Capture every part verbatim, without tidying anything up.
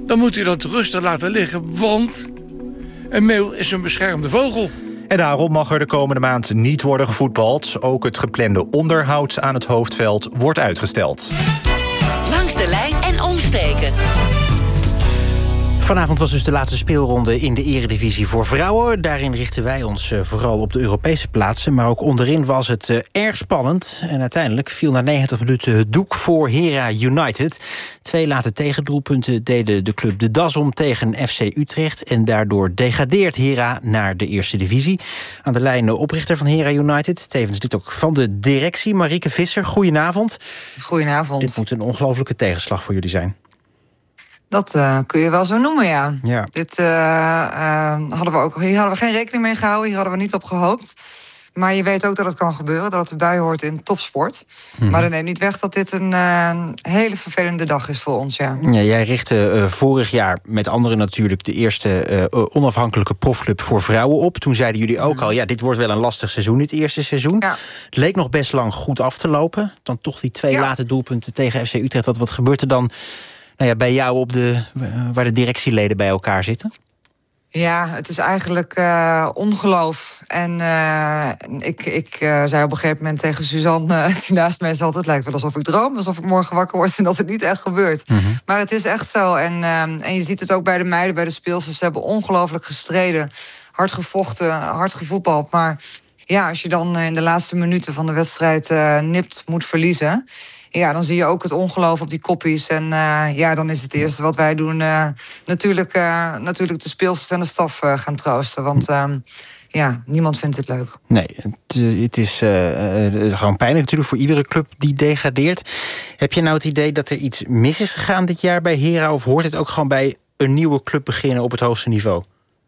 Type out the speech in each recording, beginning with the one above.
dan moet u dat rustig laten liggen, want een meeuw is een beschermde vogel. En daarom mag er de komende maand niet worden gevoetbald. Ook het geplande onderhoud aan het hoofdveld wordt uitgesteld. Langs de lijn en omstreken. Vanavond was dus de laatste speelronde in de Eredivisie voor vrouwen. Daarin richten wij ons vooral op de Europese plaatsen. Maar ook onderin was het erg spannend. En uiteindelijk viel na negentig minuten het doek voor Hera United. Twee late tegendoelpunten deden de club de das om tegen F C Utrecht. En daardoor degradeert Hera naar de eerste divisie. Aan de lijn de oprichter van Hera United. Tevens lid ook van de directie, Marieke Visser. Goedenavond. Goedenavond. Dit moet een ongelofelijke tegenslag voor jullie zijn. Dat uh, kun je wel zo noemen, ja. ja. Dit uh, uh, hadden we ook, hier hadden we geen rekening mee gehouden, hier hadden we niet op gehoopt. Maar je weet ook dat het kan gebeuren, dat het erbij hoort in topsport. Hmm. Maar dat neemt niet weg dat dit een uh, hele vervelende dag is voor ons, ja. ja jij richtte uh, vorig jaar met anderen natuurlijk de eerste uh, onafhankelijke profclub voor vrouwen op. Toen zeiden jullie ook al, ja, dit wordt wel een lastig seizoen, dit eerste seizoen. Ja. Het leek nog best lang goed af te lopen. Dan toch die twee ja. late doelpunten tegen F C Utrecht. Wat, wat gebeurt er dan? Nou ja, bij jou op de, waar de directieleden bij elkaar zitten? Ja, het is eigenlijk uh, ongeloof. En uh, ik, ik uh, zei op een gegeven moment tegen Suzanne, uh, die naast mij zat, het lijkt wel alsof ik droom, alsof ik morgen wakker word en dat het niet echt gebeurt. Mm-hmm. Maar het is echt zo. En, uh, en je ziet het ook bij de meiden, bij de speelsters. Ze hebben ongelooflijk gestreden, hard gevochten, hard gevoetbald. Maar ja, als je dan in de laatste minuten van de wedstrijd uh, nipt moet verliezen, ja, dan zie je ook het ongeloof op die koppies. En uh, ja, dan is het eerste wat wij doen uh, natuurlijk, uh, natuurlijk de speelsters en de staf uh, gaan troosten. Want uh, ja, niemand vindt het leuk. Nee, het, het is uh, uh, gewoon pijnlijk natuurlijk voor iedere club die degradeert. Heb je nou het idee dat er iets mis is gegaan dit jaar bij Hera? Of hoort het ook gewoon bij een nieuwe club beginnen op het hoogste niveau?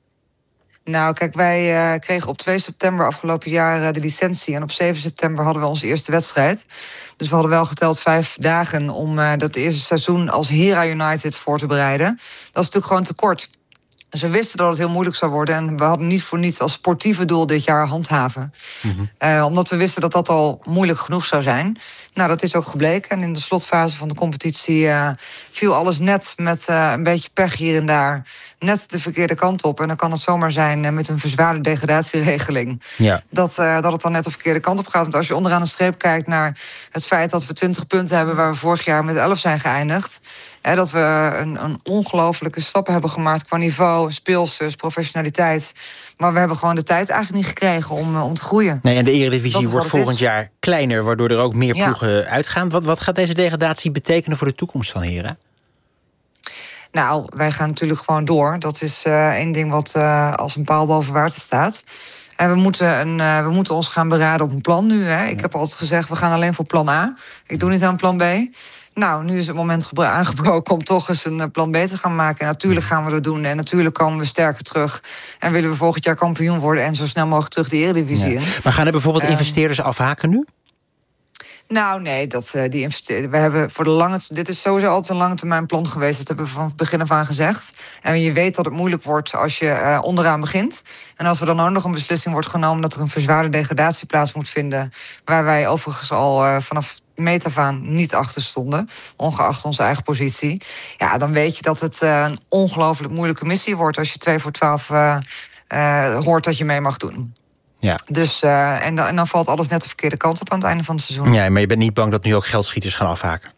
Nou, kijk, wij uh, kregen op twee september afgelopen jaar uh, de licentie. En op zeven september hadden we onze eerste wedstrijd. Dus we hadden wel geteld vijf dagen om uh, dat eerste seizoen als Hera United voor te bereiden. Dat is natuurlijk gewoon te kort. Dus we wisten dat het heel moeilijk zou worden. En we hadden niet voor niets als sportieve doel dit jaar handhaven. Mm-hmm. Uh, omdat we wisten dat dat al moeilijk genoeg zou zijn. Nou, dat is ook gebleken. En in de slotfase van de competitie uh, viel alles net met uh, een beetje pech hier en daar. Net de verkeerde kant op. En dan kan het zomaar zijn uh, met een verzwaarde degradatieregeling. Ja. Dat, uh, dat het dan net de verkeerde kant op gaat. Want als je onderaan de streep kijkt naar het feit dat we twintig punten hebben, waar we vorig jaar met elf zijn geëindigd. Hè, dat we een, een ongelofelijke stap hebben gemaakt qua niveau, speelsters, professionaliteit. Maar we hebben gewoon de tijd eigenlijk niet gekregen om, om te groeien. Nee, en de Eredivisie wordt volgend is. jaar kleiner, waardoor er ook meer ja. ploegen uitgaan. Wat, wat gaat deze degradatie betekenen voor de toekomst van Hera? Nou, wij gaan natuurlijk gewoon door. Dat is uh, één ding wat uh, als een paal boven water staat. En we moeten, een, uh, we moeten ons gaan beraden op een plan nu. Hè. Ik heb altijd gezegd, we gaan alleen voor plan A. Ik doe niet aan plan B. Nou, nu is het moment aangebroken om toch eens een plan B te gaan maken. En natuurlijk gaan we dat doen. En natuurlijk komen we sterker terug. En willen we volgend jaar kampioen worden en zo snel mogelijk terug de Eredivisie in. Ja. Maar gaan er bijvoorbeeld uh, investeerders afhaken nu? Nou, nee, dat, uh, die investeren. We hebben voor de lange. Dit is sowieso altijd een lange termijn plan geweest. Dat hebben we van het begin af aan gezegd. En je weet dat het moeilijk wordt als je uh, onderaan begint. En als er dan ook nog een beslissing wordt genomen dat er een verzwaarde degradatie plaats moet vinden, waar wij overigens al uh, vanaf meet af aan niet achter stonden, ongeacht onze eigen positie. Ja, dan weet je dat het uh, een ongelooflijk moeilijke missie wordt als je twee voor twaalf uh, uh, hoort dat je mee mag doen. Ja. Dus, uh, en, dan, en dan valt alles net de verkeerde kant op aan het einde van het seizoen. Ja, maar je bent niet bang dat nu ook geldschieters gaan afhaken?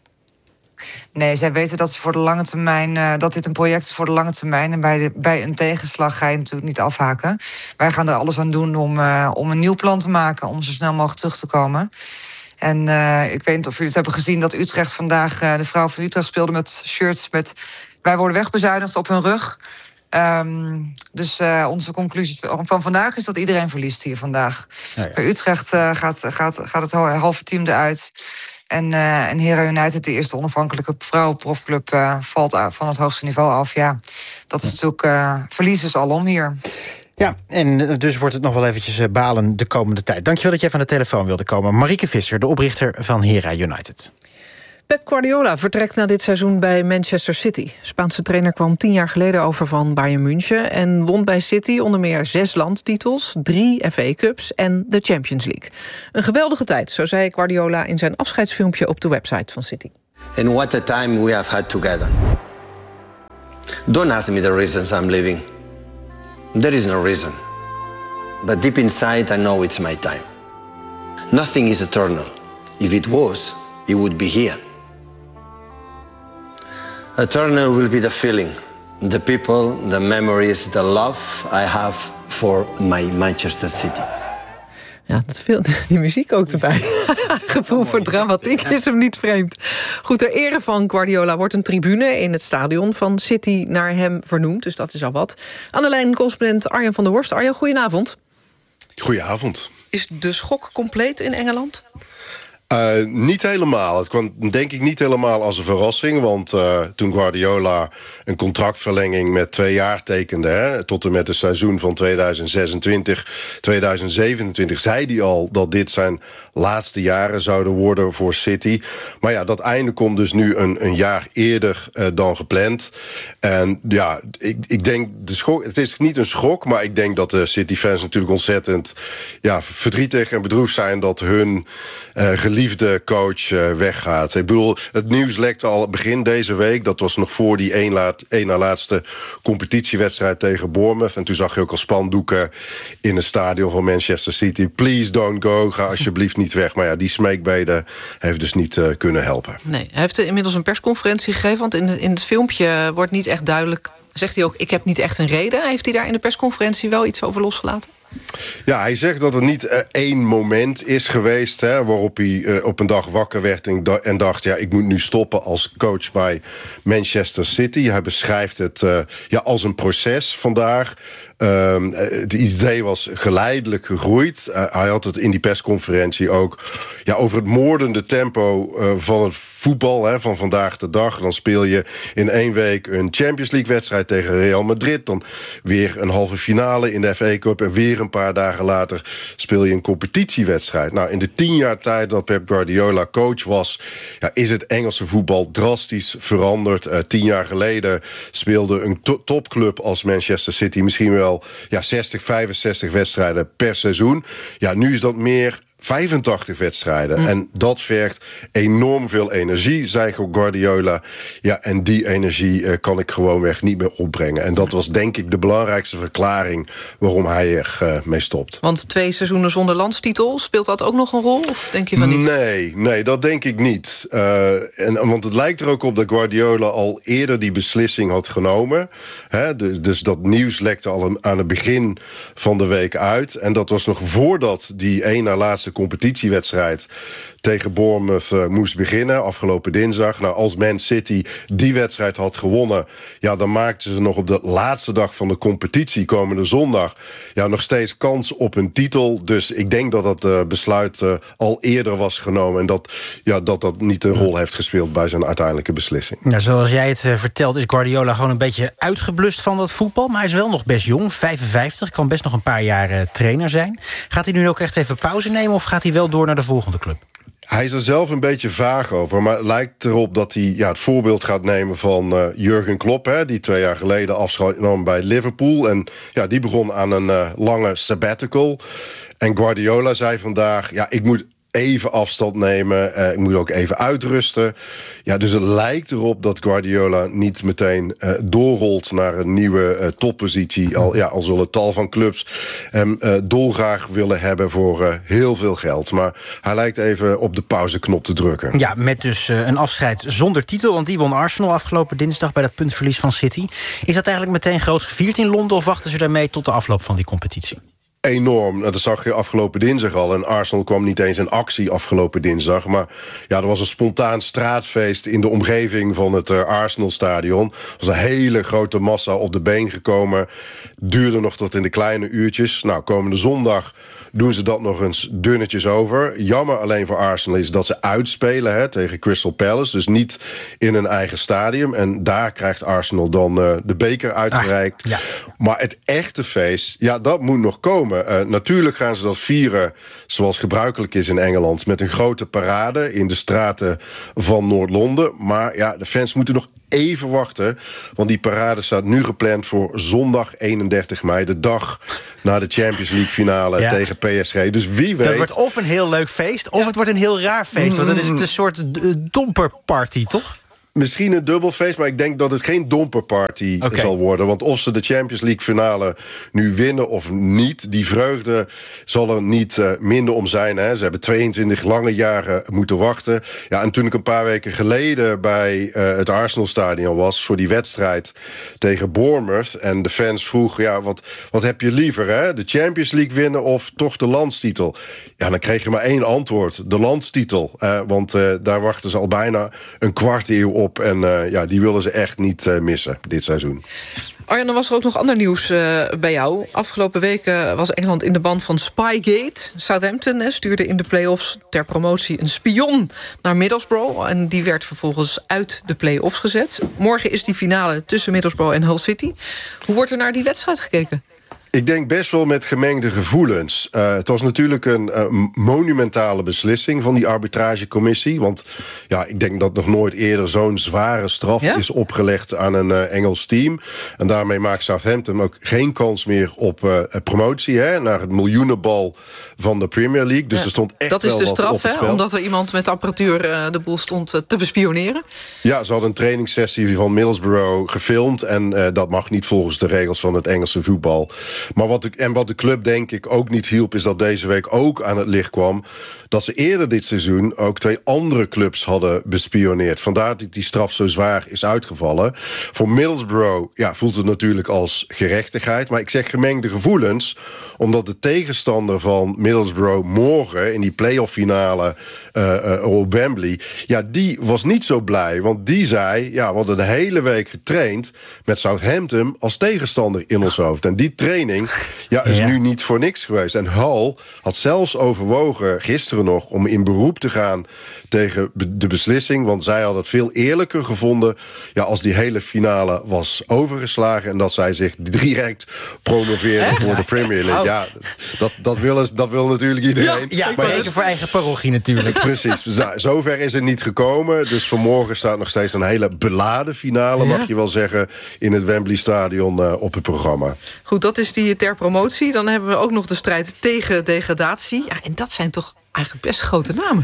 Nee, zij weten dat, ze voor de lange termijn, uh, dat dit een project is voor de lange termijn. En bij, de, bij een tegenslag ga je natuurlijk niet afhaken. Wij gaan er alles aan doen om, uh, om een nieuw plan te maken, om zo snel mogelijk terug te komen. En uh, ik weet niet of jullie het hebben gezien dat Utrecht vandaag, uh, de vrouw van Utrecht speelde met shirts met wij worden wegbezuinigd op hun rug. Um, dus uh, onze conclusie van vandaag is dat iedereen verliest hier vandaag. Ja, ja. Bij Utrecht uh, gaat, gaat, gaat het halve team eruit. En, uh, en Hera United, de eerste onafhankelijke vrouwenprofclub, uh, valt van het hoogste niveau af. Ja, dat is natuurlijk uh, verliezers alom hier. Ja, en dus wordt het nog wel eventjes balen de komende tijd. Dankjewel dat jij van de telefoon wilde komen. Marieke Visser, de oprichter van Hera United. Pep Guardiola vertrekt na dit seizoen bij Manchester City. Spaanse trainer kwam tien jaar geleden over van Bayern München en won bij City onder meer zes landtitels, drie F A Cups en de Champions League. Een geweldige tijd, zo zei Guardiola in zijn afscheidsfilmpje op de website van City. And what a time we have had together. Don't ask me the reasons I'm leaving. There is no reason. But deep inside, I know it's my time. Nothing is eternal. If it was, it would be here. Eternal will be the feeling, the people, the memories, the love I have for my Manchester City. Ja, dat veel, die muziek ook erbij. Gevoel voor dramatiek is hem niet vreemd. Goed, ter ere van Guardiola wordt een tribune in het stadion van City naar hem vernoemd. Dus dat is al wat. Aan de lijn correspondent Arjan van der Horst. Arjan, goedenavond. Goedenavond. Is de schok compleet in Engeland? Uh, niet helemaal. Het kwam denk ik niet helemaal als een verrassing. Want uh, toen Guardiola een contractverlenging met twee jaar tekende... Hè, tot en met het seizoen van tweeduizend zesentwintig, tweeduizend zevenentwintig... zei hij al dat dit zijn laatste jaren zouden worden voor City. Maar ja, dat einde komt dus nu een, een jaar eerder uh, dan gepland. En ja, ik, ik denk... de schok, het is niet een schok, maar ik denk dat de City-fans natuurlijk ontzettend ja, verdrietig en bedroefd zijn... dat hun uh, geliefde coach uh, weggaat. Ik bedoel, het nieuws lekte al begin deze week. Dat was nog voor die één, laat, één na laatste competitiewedstrijd tegen Bournemouth. En toen zag je ook al spandoeken in het stadion van Manchester City. Please don't go, ga alsjeblieft niet weg. Maar ja, die smeekbede heeft dus niet uh, kunnen helpen. Nee, hij heeft inmiddels een persconferentie gegeven. Want in, in het filmpje wordt niet echt duidelijk... zegt hij ook, ik heb niet echt een reden. Heeft hij daar in de persconferentie wel iets over losgelaten? Ja, hij zegt dat er niet uh, één moment is geweest... Hè, waarop hij uh, op een dag wakker werd en, da- en dacht... ja, ik moet nu stoppen als coach bij Manchester City. Hij beschrijft het uh, ja, als een proces vandaag... Um, het idee was geleidelijk gegroeid. Uh, hij had het in die persconferentie ook ja, over het moordende tempo uh, van het voetbal hè, van vandaag de dag. Dan speel je in één week een Champions League-wedstrijd tegen Real Madrid. Dan weer een halve finale in de F A Cup. En weer een paar dagen later speel je een competitiewedstrijd. Nou, in de tien jaar tijd dat Pep Guardiola coach was... Ja, is het Engelse voetbal drastisch veranderd. Uh, tien jaar geleden speelde een to- topclub als Manchester City... misschien wel ja, zestig, vijfenzestig wedstrijden per seizoen. Ja, nu is dat meer vijfentachtig wedstrijden. Mm. En dat vergt enorm veel energie, zei Guardiola. Ja, en die energie uh, kan ik gewoonweg niet meer opbrengen. En dat was denk ik de belangrijkste verklaring waarom hij er uh, mee stopt. Want twee seizoenen zonder landstitel, speelt dat ook nog een rol? Of denk je van niet? Nee, nee, dat denk ik niet. Uh, en, want het lijkt er ook op dat Guardiola al eerder die beslissing had genomen. Hè, dus, dus dat nieuws lekte al aan het begin van de week uit. En dat was nog voordat die één na laatste competitiewedstrijd tegen Bournemouth uh, moest beginnen, afgelopen dinsdag. Nou, als Man City die wedstrijd had gewonnen... ja, dan maakten ze nog op de laatste dag van de competitie, komende zondag... ja, nog steeds kans op een titel. Dus ik denk dat dat uh, besluit uh, al eerder was genomen... en dat, ja, dat dat niet een rol heeft gespeeld bij zijn uiteindelijke beslissing. Ja, zoals jij het uh, vertelt, is Guardiola gewoon een beetje uitgeblust van dat voetbal... maar hij is wel nog best jong, vijfenvijftig, kan best nog een paar jaar uh, trainer zijn. Gaat hij nu ook echt even pauze nemen of gaat hij wel door naar de volgende club? Hij is er zelf een beetje vaag over, maar het lijkt erop dat hij ja, het voorbeeld gaat nemen van uh, Jurgen Klopp, hè, die twee jaar geleden afscheid nam bij Liverpool. En ja, die begon aan een uh, lange sabbatical. En Guardiola zei vandaag, ja, ik moet even afstand nemen, uh, ik moet ook even uitrusten. Ja, dus het lijkt erop dat Guardiola niet meteen uh, doorrolt naar een nieuwe uh, toppositie. Al, ja, al zullen tal van clubs hem uh, dolgraag willen hebben voor uh, heel veel geld. Maar hij lijkt even op de pauzeknop te drukken. Ja, met dus uh, een afscheid zonder titel, want die won Arsenal afgelopen dinsdag bij dat puntverlies van City. Is dat eigenlijk meteen groot gevierd in Londen of wachten ze daarmee tot de afloop van die competitie? Enorm. Dat zag je afgelopen dinsdag al. En Arsenal kwam niet eens in actie afgelopen dinsdag. Maar ja, er was een spontaan straatfeest in de omgeving van het uh, Arsenal-stadion. Er was een hele grote massa op de been gekomen. Duurde nog tot in de kleine uurtjes. Nou, komende zondag doen ze dat nog eens dunnetjes over. Jammer alleen voor Arsenal is dat ze uitspelen hè, tegen Crystal Palace. Dus niet in hun eigen stadium. En daar krijgt Arsenal dan uh, de beker uitgereikt. Ah, ja. Maar het echte feest, ja, dat moet nog komen. Uh, natuurlijk gaan ze dat vieren zoals gebruikelijk is in Engeland, met een grote parade in de straten van Noord-Londen. Maar ja, de fans moeten nog even wachten, want die parade staat nu gepland voor zondag eenendertig mei, de dag na de Champions League finale ja. tegen P S G. Dus wie weet... Dat wordt of een heel leuk feest, of ja. het wordt een heel raar feest. Want dan is het een soort domperparty, toch? Misschien een dubbelfeest, maar ik denk dat het geen domperparty Okay. zal worden. Want of ze de Champions League finale nu winnen of niet, die vreugde zal er niet uh, minder om zijn. Hè. Ze hebben tweeëntwintig lange jaren moeten wachten. Ja, en toen ik een paar weken geleden bij uh, het Arsenal-stadion was voor die wedstrijd tegen Bournemouth en de fans vroegen, ja, wat, wat heb je liever, hè? De Champions League winnen of toch de landstitel? Ja, dan kreeg je maar één antwoord, de landstitel. Uh, want uh, daar wachten ze al bijna een kwart eeuw op. En uh, ja, die willen ze echt niet uh, missen dit seizoen. Arjan, er was er ook nog ander nieuws uh, bij jou. Afgelopen weken was Engeland in de ban van Spygate. Southampton eh, stuurde in de play-offs ter promotie een spion naar Middlesbrough. En die werd vervolgens uit de play-offs gezet. Morgen is die finale tussen Middlesbrough en Hull City. Hoe wordt er naar die wedstrijd gekeken? Ik denk best wel met gemengde gevoelens. Uh, het was natuurlijk een uh, monumentale beslissing van die arbitragecommissie. Want ja, ik denk dat nog nooit eerder zo'n zware straf ja? is opgelegd aan een uh, Engels team. En daarmee maakt Southampton ook geen kans meer op uh, promotie, hè, naar het miljoenenbal van de Premier League. Dus ja, er stond echt dat wel is de wat straf, op het hè, spel. omdat er iemand met apparatuur uh, de boel stond uh, te bespioneren. Ja, ze hadden een trainingssessie van Middlesbrough gefilmd. En uh, dat mag niet volgens de regels van het Engelse voetbal. Maar wat de, en wat de club denk ik ook niet hielp, is dat deze week ook aan het licht kwam dat ze eerder dit seizoen ook twee andere clubs hadden bespioneerd. Vandaar dat die straf zo zwaar is uitgevallen. Voor Middlesbrough ja, voelt het natuurlijk als gerechtigheid. Maar ik zeg gemengde gevoelens, omdat de tegenstander van Middlesbrough morgen in die play-off finale uh, uh, op Wembley, ja, die was niet zo blij. Want die zei, ja, we hadden de hele week getraind met Southampton als tegenstander in ons hoofd. En die training ja, is ja. nu niet voor niks geweest. En Hull had zelfs overwogen gisteren nog om in beroep te gaan tegen de beslissing. Want zij hadden het veel eerlijker gevonden ja, als die hele finale was overgeslagen en dat zij zich direct promoveren Echt? voor de Premier League. Ja, dat, dat, wil, dat wil natuurlijk iedereen. Ja, ja maar reken voor eigen parochie natuurlijk. Precies. Zover is het niet gekomen. Dus vanmorgen staat nog steeds een hele beladen finale, ja? mag je wel zeggen, in het Wembley Stadion uh, op het programma. Goed, dat is die ter promotie. Dan hebben we ook nog de strijd tegen degradatie. Ja, en dat zijn toch eigenlijk best grote namen.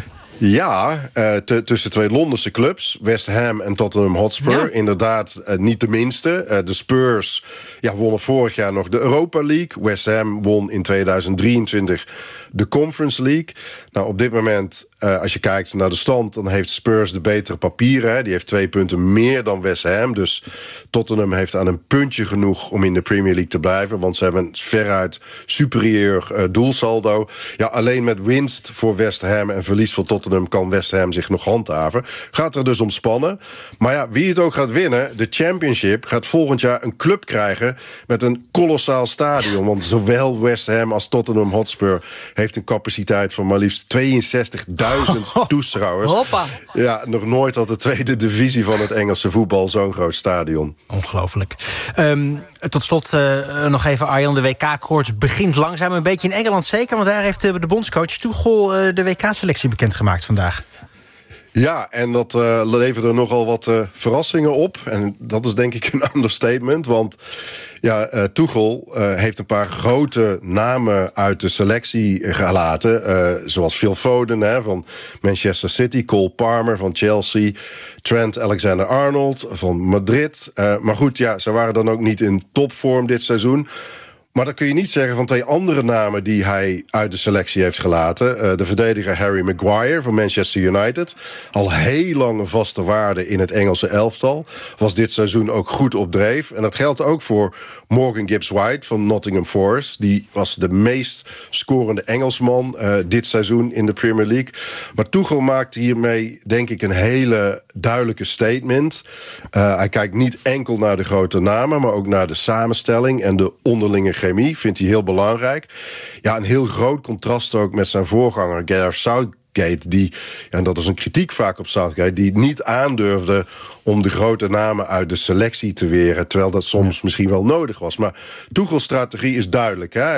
Ja, uh, t- tussen twee Londense clubs, West Ham en Tottenham Hotspur. Ja. Inderdaad, uh, niet de minste. Uh, de Spurs ja, wonnen vorig jaar nog de Europa League. West Ham won in tweeduizend drieëntwintig de Conference League. Nou, op dit moment, uh, als je kijkt naar de stand, dan heeft Spurs de betere papieren. Hè. Die heeft twee punten meer dan West Ham. Dus Tottenham heeft aan een puntje genoeg om in de Premier League te blijven. Want ze hebben een veruit superieur uh, doelsaldo. Ja, alleen met winst voor West Ham en verlies voor Tottenham kan West Ham zich nog handhaven. Gaat er dus om spannen. Maar ja, wie het ook gaat winnen, de Championship gaat volgend jaar een club krijgen met een kolossaal stadion. Want zowel West Ham als Tottenham Hotspur heeft een capaciteit van maar liefst tweeënzestigduizend toeschouwers. Hoppa. Ja, nog nooit had de tweede divisie van het Engelse voetbal zo'n groot stadion. Ongelooflijk. Um, tot slot uh, nog even, Arjan, de W K-koorts begint langzaam een beetje in Engeland zeker, want daar heeft uh, de bondscoach Tuchel uh, de W K-selectie bekendgemaakt vandaag. Ja, en dat uh, leverde nogal wat uh, verrassingen op. En dat is denk ik een understatement. Want ja, uh, Tuchel uh, heeft een paar grote namen uit de selectie gelaten. Uh, zoals Phil Foden hè, van Manchester City, Cole Palmer van Chelsea, Trent Alexander-Arnold van Madrid. Uh, maar goed, ja, ze waren dan ook niet in topvorm dit seizoen. Maar dat kun je niet zeggen van twee andere namen die hij uit de selectie heeft gelaten. Uh, de verdediger Harry Maguire van Manchester United. Al heel lang een vaste waarde in het Engelse elftal. Was dit seizoen ook goed op dreef. En dat geldt ook voor Morgan Gibbs-White van Nottingham Forest. Die was de meest scorende Engelsman uh, dit seizoen in de Premier League. Maar Tuchel maakt hiermee denk ik een hele duidelijke statement. Uh, hij kijkt niet enkel naar de grote namen, maar ook naar de samenstelling en de onderlinge chemie. Vindt hij heel belangrijk. Ja, een heel groot contrast ook met zijn voorganger Gareth Southgate, die, en dat is een kritiek vaak op Southgate, die niet aandurfde om de grote namen uit de selectie te weren, terwijl dat soms ja. misschien wel nodig was. Maar Tuchel's strategie is duidelijk. Hè? Hij wil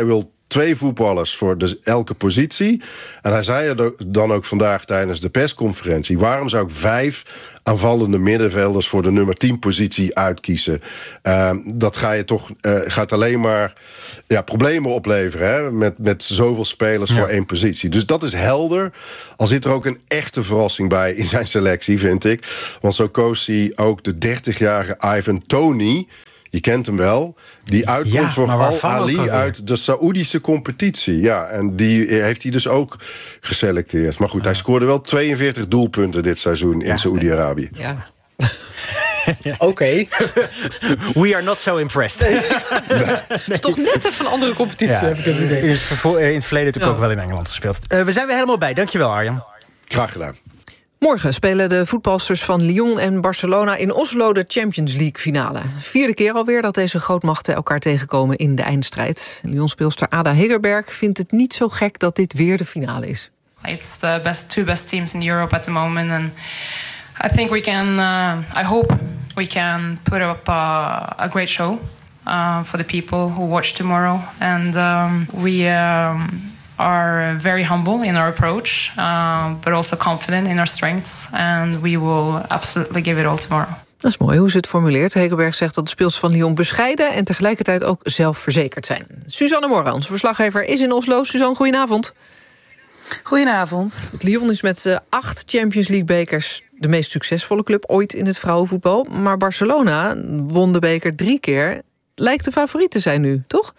twee voetballers voor dus elke positie. En hij zei er dan ook vandaag tijdens de persconferentie... waarom zou ik vijf aanvallende middenvelders voor de nummer tien positie uitkiezen? Uh, dat ga je toch, uh, gaat alleen maar ja, problemen opleveren, hè? Met, met zoveel spelers ja. voor één positie. Dus dat is helder. Al zit er ook een echte verrassing bij in zijn selectie, vind ik. Want zo koos hij ook de dertigjarige Ivan Toney... Je kent hem wel. Die uitkomt ja, voor Al-Ali uit de Saoedische competitie. Ja, en die heeft hij dus ook geselecteerd. Maar goed, hij scoorde wel tweeënveertig doelpunten dit seizoen in ja, Saoedi-Arabië. Ja. Oké. Okay. We are not so impressed. Nee. Nee. Het is toch net even een andere competitie, ja, heb ik het idee. In het, vervo- in het verleden natuurlijk ja. ook wel in Engeland gespeeld. Uh, we zijn weer helemaal bij. Dankjewel, Arjan. Graag gedaan. Morgen spelen de voetbalsters van Lyon en Barcelona in Oslo de Champions League finale. Vierde keer alweer dat deze grootmachten elkaar tegenkomen in de eindstrijd. Lyon-speelster Ada Hegerberg vindt het niet zo gek dat dit weer de finale is. It's the best two best teams in Europe at the moment, and I think we can. Uh, I hope we can put up a, a great show uh, for the people who watch tomorrow, and um, we. Um, are very humble in our approach, uh, but also confident in our strengths. And we will absolutely give it all tomorrow. Dat is mooi hoe ze het formuleert. Hegerberg zegt dat de speelsters van Lyon bescheiden en tegelijkertijd ook zelfverzekerd zijn. Suzanne Morra, onze verslaggever, is in Oslo. Suzanne, goedenavond. Goedenavond. Lyon is met uh, acht Champions League bekers de meest succesvolle club ooit in het vrouwenvoetbal. Maar Barcelona won de beker drie keer. Lijkt de favoriet te zijn nu, toch?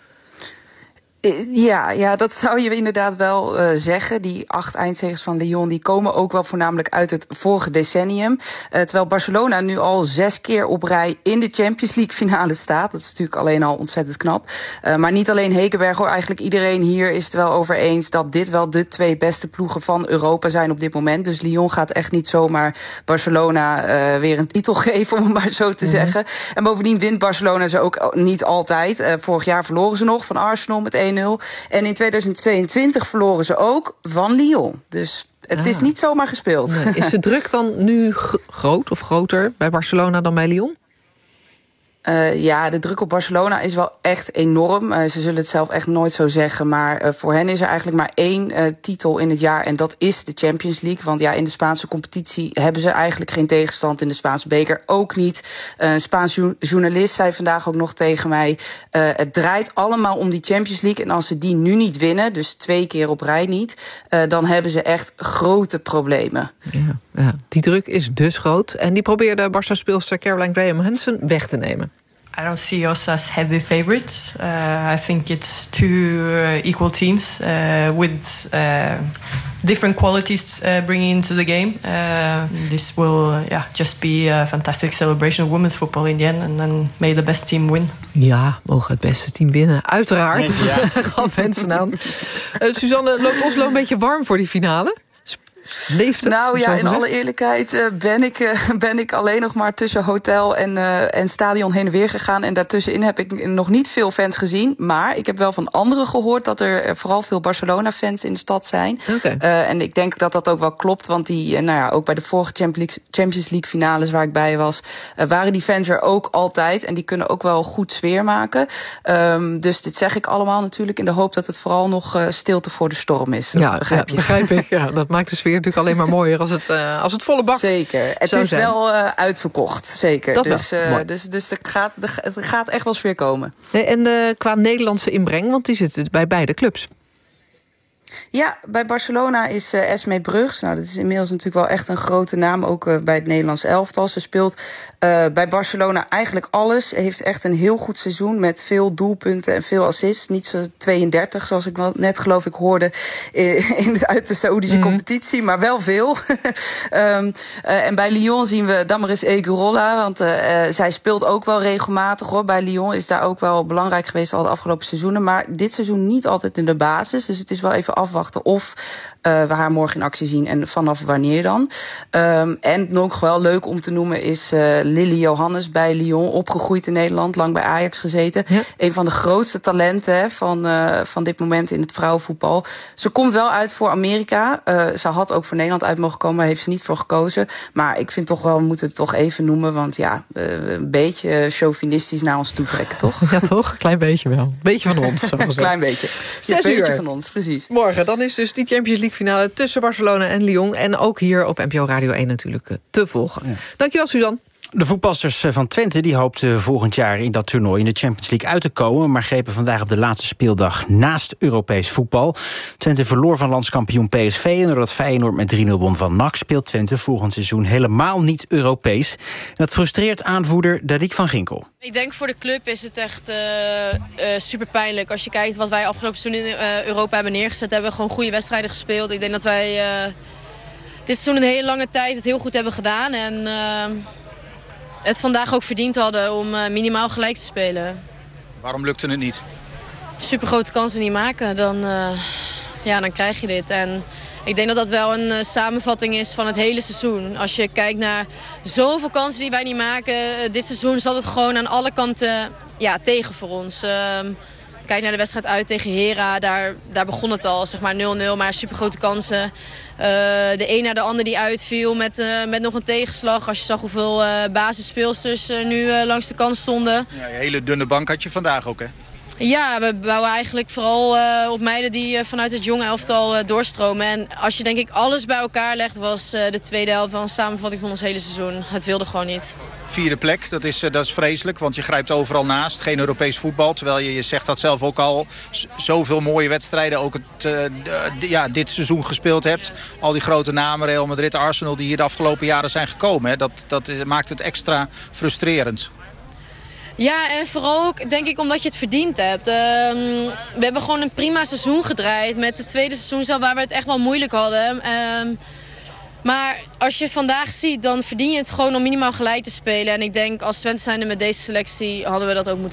Ja, ja, dat zou je inderdaad wel uh, zeggen. Die acht eindzegers van Lyon die komen ook wel voornamelijk uit het vorige decennium. Uh, terwijl Barcelona nu al zes keer op rij in de Champions League finale staat. Dat is natuurlijk alleen al ontzettend knap. Uh, maar niet alleen Hegerberg hoor. Eigenlijk iedereen hier is het wel over eens dat dit wel de twee beste ploegen van Europa zijn op dit moment. Dus Lyon gaat echt niet zomaar Barcelona uh, weer een titel geven, om het maar zo te mm-hmm. zeggen. En bovendien wint Barcelona ze ook niet altijd. Uh, vorig jaar verloren ze nog van Arsenal met één nul. En in tweeduizend tweeëntwintig verloren ze ook van Lyon. Dus het ah. is niet zomaar gespeeld. Nee. Is de druk dan nu g- groot of groter bij Barcelona dan bij Lyon? Uh, ja, de druk op Barcelona is wel echt enorm. Uh, ze zullen het zelf echt nooit zo zeggen. Maar uh, voor hen is er eigenlijk maar één uh, titel in het jaar. En dat is de Champions League. Want ja, in de Spaanse competitie hebben ze eigenlijk geen tegenstand. In de Spaanse beker ook niet. Uh, een Spaans jo- journalist zei vandaag ook nog tegen mij... Uh, het draait allemaal om die Champions League. En als ze die nu niet winnen, dus twee keer op rij niet... Uh, dan hebben ze echt grote problemen. Ja, ja, die druk is dus groot. En die probeerde Barça-speelster Caroline Graham Hansen weg te nemen. I don't see us as heavy favorites. Uh, I think it's two uh, equal teams uh, with uh, different qualities uh, bringing into the game. Uh, this will uh, yeah, just be a fantastic celebration of women's football in the end. And then may the best team win. Ja, mogen het beste team winnen. Uiteraard. Ja. Gaf mensen aan. Uh, Suzanne, loopt Oslo een beetje warm voor die finale? Leeft het? Nou ja, in alle eerlijkheid uh, ben, ik, uh, ben ik alleen nog maar tussen hotel en, uh, en stadion heen en weer gegaan. En daartussenin heb ik nog niet veel fans gezien. Maar ik heb wel van anderen gehoord dat er vooral veel Barcelona-fans in de stad zijn. Okay. Uh, en ik denk dat dat ook wel klopt. Want die, uh, nou ja, ook bij de vorige Champions League finales waar ik bij was, uh, waren die fans er ook altijd. En die kunnen ook wel goed sfeer maken. Um, dus dit zeg ik allemaal natuurlijk in de hoop dat het vooral nog uh, stilte voor de storm is. Dat ja, begrijp ja, je. begrijp ik. Ja, dat maakt de sfeer natuurlijk alleen maar mooier als het, uh, als het volle bak zeker. Het is zijn. wel uh, uitverkocht, zeker. Dat dus, wel. Uh, dus, dus er gaat, er gaat echt wel sfeer komen. Nee, en uh, qua Nederlandse inbreng, want die zit bij beide clubs. Ja, bij Barcelona is uh, Esmee Brugs. Nou, dat is inmiddels natuurlijk wel echt een grote naam, ook uh, bij het Nederlands elftal. Ze speelt uh, bij Barcelona eigenlijk alles. Heeft echt een heel goed seizoen met veel doelpunten en veel assists. Niet zo tweeëndertig, zoals ik net geloof ik hoorde in, in, uit de Saoedische mm-hmm. competitie, maar wel veel. um, uh, en bij Lyon zien we Damaris Egurola, want uh, uh, zij speelt ook wel regelmatig hoor. Bij Lyon is daar ook wel belangrijk geweest al de afgelopen seizoenen, maar dit seizoen niet altijd in de basis. Dus het is wel even afwachten of uh, we haar morgen in actie zien en vanaf wanneer dan. Um, en nog wel leuk om te noemen is uh, Lily Johannes bij Lyon, opgegroeid in Nederland, lang bij Ajax gezeten. Ja. Een van de grootste talenten hè, van, uh, van dit moment in het vrouwenvoetbal. Ze komt wel uit voor Amerika. Uh, ze had ook voor Nederland uit mogen komen, maar heeft ze niet voor gekozen. Maar ik vind toch wel, we moeten het toch even noemen, want ja, uh, een beetje chauvinistisch naar ons toe trekken, toch? Ja, toch? Klein beetje wel. Beetje van ons. Een klein beetje. Zes ja, uur. Beetje van ons, precies. Morgen, dan is dus die Champions League finale tussen Barcelona en Lyon. En ook hier op N P O Radio één natuurlijk te volgen. Ja. Dankjewel, Suzanne. De voetbalsters van Twente die hoopten volgend jaar in dat toernooi in de Champions League uit te komen, maar grepen vandaag op de laatste speeldag naast Europees voetbal. Twente verloor van landskampioen P S V en doordat Feyenoord met drie nul won van N A C speelt Twente volgend seizoen helemaal niet Europees. En dat frustreert aanvoerder Dariq van Ginkel. Ik denk voor de club is het echt uh, uh, super pijnlijk. Als je kijkt wat wij afgelopen seizoen in uh, Europa hebben neergezet, hebben we gewoon goede wedstrijden gespeeld. Ik denk dat wij uh, dit seizoen een hele lange tijd het heel goed hebben gedaan en uh, het vandaag ook verdiend hadden om uh, minimaal gelijk te spelen. Waarom lukte het niet? Super grote kansen niet maken, dan, uh, ja, dan krijg je dit. En ik denk dat dat wel een uh, samenvatting is van het hele seizoen. Als je kijkt naar zoveel kansen die wij niet maken, uh, dit seizoen zat het gewoon aan alle kanten ja, tegen voor ons. Uh, kijk naar de wedstrijd uit tegen Hera, daar, daar begon het al, zeg maar nul nul, maar super grote kansen. Uh, de een na de ander die uitviel met, uh, met nog een tegenslag. Als je zag hoeveel uh, basisspeelsters uh, nu uh, langs de kant stonden. Ja, een hele dunne bank had je vandaag ook, hè? Ja, we bouwen eigenlijk vooral uh, op meiden die uh, vanuit het jonge elftal uh, doorstromen. En als je denk ik alles bij elkaar legt, was uh, de tweede helft wel een samenvatting van ons hele seizoen. Het wilde gewoon niet. Vierde plek, dat is, uh, dat is vreselijk, want je grijpt overal naast. Geen Europees voetbal, terwijl je, je zegt dat zelf ook al, z- zoveel mooie wedstrijden ook het, uh, d- d- ja, dit seizoen gespeeld hebt. Al die grote namen, Real Madrid, Arsenal, die hier de afgelopen jaren zijn gekomen. Hè. Dat, dat maakt het extra frustrerend. Ja, en vooral ook denk ik omdat je het verdiend hebt. Uh, we hebben gewoon een prima seizoen gedraaid. Met het tweede seizoen zelf waar we het echt wel moeilijk hadden. Uh, maar als je vandaag ziet, dan verdien je het gewoon om minimaal gelijk te spelen. En ik denk als Twente zijnde met deze selectie hadden we dat ook moeten